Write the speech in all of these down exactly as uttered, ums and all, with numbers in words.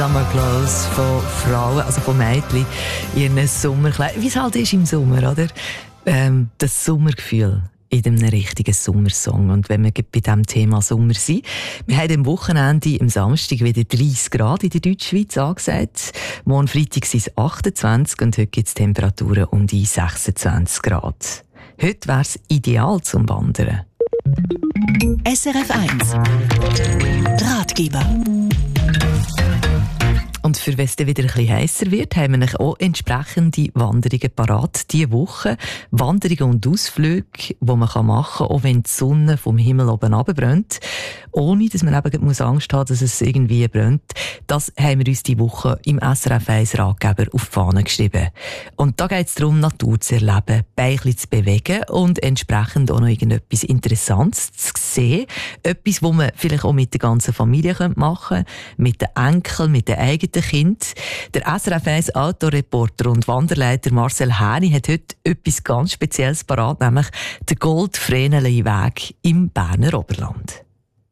Summerglows von Frauen, also von Mädchen, in ihren Sommerkleidern. Wie es halt ist im Sommer, oder? Ähm, das Sommergefühl in einem richtigen Sommersong. Und wenn wir bei diesem Thema Sommer sind, wir haben am Wochenende, am Samstag, wieder dreißig Grad in der Deutschschweiz angesagt. Morgen Freitag sind es achtundzwanzig und heute gibt es Temperaturen um die sechsundzwanzig Grad. Heute wäre es ideal zum Wandern. S R F eins Ratgeber. Und für wenn es dann wieder ein bisschen heißer wird, haben wir auch entsprechende Wanderungen parat diese Woche. Wanderungen und Ausflüge, die man machen kann, auch wenn die Sonne vom Himmel oben runterbrennt. Ohne, dass man eben Angst haben muss, dass es irgendwie brennt. Das haben wir uns diese Woche im S R F eins Ratgeber auf die Fahne geschrieben. Und da geht es darum, Natur zu erleben, Beinchen zu bewegen und entsprechend auch noch irgendetwas Interessantes zu sehen. Etwas, was man vielleicht auch mit der ganzen Familie machen könnte, mit den Enkeln, mit den eigenen Kind. Der S R F eins Autoreporter und Wanderleiter Marcel Häni hat heute etwas ganz Spezielles parat, nämlich den Goldvreneli-Weg im Berner Oberland.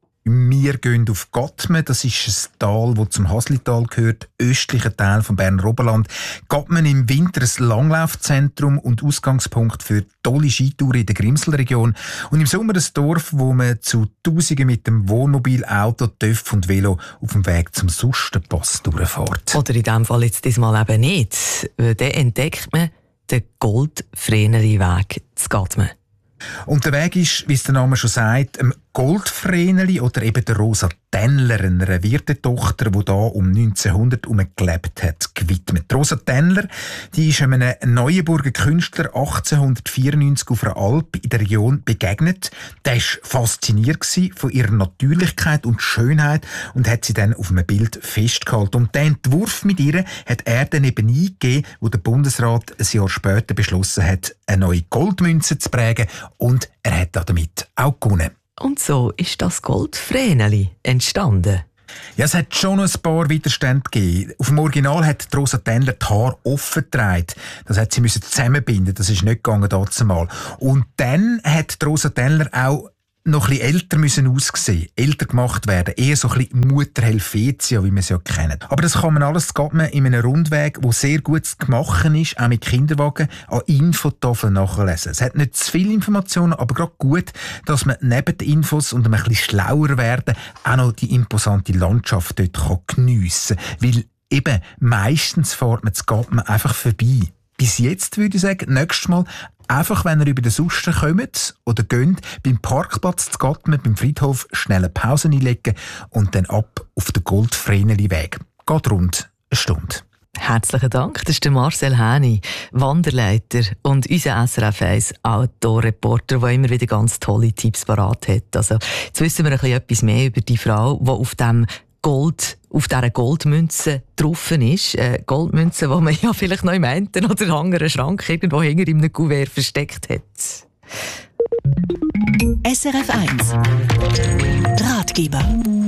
Wir gehen auf Gattmen, das ist ein Tal, das zum Haslital gehört, östlicher Teil vom Berner Oberland. Gattmen im Winter ein Langlaufzentrum und Ausgangspunkt für tolle Skitouren in der Grimselregion. Und im Sommer ein Dorf, wo man zu Tausenden mit dem Wohnmobil, Auto, Töff und Velo auf dem Weg zum Sustenpass durchfährt. Oder in diesem Fall jetzt diesmal eben nicht. Dann entdeckt man den Goldvreneli-Weg zu Gattmen. Und der Weg ist, wie es der Name schon sagt, einem Goldvreneli oder eben der Rosa Tennler, einer Wirtetochter, die hier um neunzehnhundert herum gelebt hat, gewidmet. Rosa Tennler, die ist einem Neuenburger Künstler achtzehnhundertvierundneunzig auf einer Alp in der Region begegnet. Der war fasziniert von ihrer Natürlichkeit und Schönheit und hat sie dann auf einem Bild festgehalten. Und den Entwurf mit ihr hat er dann eben eingegeben, wo der Bundesrat ein Jahr später beschlossen hat, eine neue Goldmünze zu prägen, und er hat damit auch gewonnen. Und so ist das Goldvreneli entstanden. Ja, es hat schon noch ein paar Widerstände gegeben. Auf dem Original hat Rosa Tennler die Haare offen getragen. Das hat sie müssen zusammenbinden. Das ist nicht gegangen dazumal. Und dann hat Rosa Tennler auch noch ein bisschen älter müssen aussehen, älter gemacht werden. Eher so ein bisschen Mutter Helvetia, wie wir es ja kennen. Aber das kann man alles in einem Rundweg, der sehr gut zu machen ist, auch mit Kinderwagen, an Infotafeln nachlesen. Es hat nicht zu viele Informationen, aber gerade gut, dass man neben den Infos und ein bisschen schlauer werden, auch noch die imposante Landschaft dort kann geniessen kann. Weil eben meistens fährt man zu Gattmen einfach vorbei. Bis jetzt würde ich sagen, nächstes Mal einfach, wenn ihr über den Susten kommt oder geht, beim Parkplatz zu Gattmen, beim Friedhof, schnell eine Pause einlegen und dann ab auf den Goldvreneli-Weg. Geht rund eine Stunde. Herzlichen Dank, das ist der Marcel Häni, Wanderleiter und unser S R F eins Autoreporter, der immer wieder ganz tolle Tipps parat hat. Also, jetzt wissen wir ein bisschen etwas mehr über die Frau, die auf dem Gold, auf dieser Goldmünze drauf ist. Äh, Goldmünze, die man ja vielleicht noch im einen oder anderen Schrank irgendwo hinter in einem Kuvert versteckt hat. S R F eins Ratgeber.